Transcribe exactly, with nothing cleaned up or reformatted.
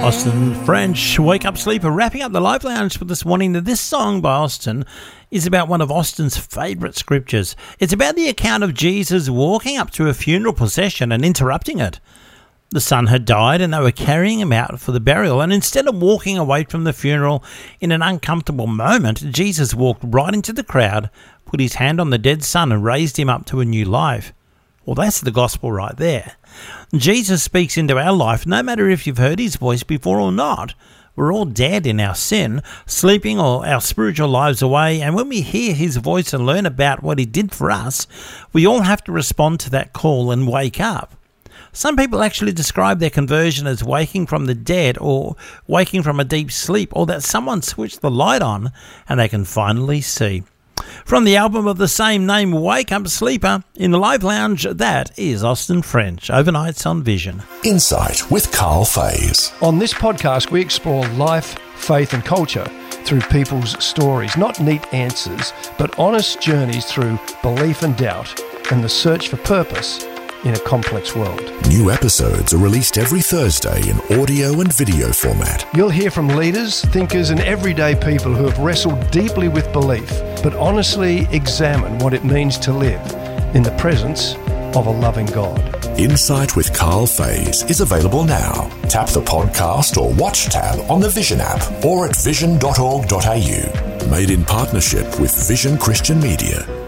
Austin French, Wake Up Sleeper, wrapping up the Live Lounge for this morning. This song by Austin is about one of Austin's favourite scriptures. It's about the account of Jesus walking up to a funeral procession and interrupting it. The son had died and they were carrying him out for the burial, and instead of walking away from the funeral in an uncomfortable moment, Jesus walked right into the crowd, put his hand on the dead son and raised him up to a new life. Well, that's the gospel right there. Jesus speaks into our life no matter if you've heard his voice before or not. We're all dead in our sin, sleeping all our spiritual lives away, and when we hear his voice and learn about what he did for us, we all have to respond to that call and wake up. Some people actually describe their conversion as waking from the dead or waking from a deep sleep, or that someone switched the light on and they can finally see. From the album of the same name, Wake Up Sleeper, in the Live Lounge, that is Austin French, Overnights on Vision. Insight with Carl Fays. On this podcast, we explore life, faith and culture through people's stories. Not neat answers, but honest journeys through belief and doubt and the search for purpose in a complex world. New episodes are released every Thursday in audio and video format. You'll hear from leaders, thinkers and everyday people who have wrestled deeply with belief, but honestly examine what it means to live in the presence of a loving God. Insight with Carl Fays is available now. Tap the podcast or watch tab on the Vision app or at vision dot org dot a u. Made in partnership with Vision Christian Media.